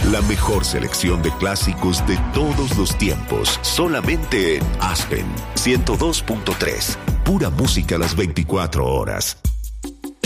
La mejor selección de clásicos de todos los tiempos, solamente en Aspen 102.3. Pura música las 24 horas.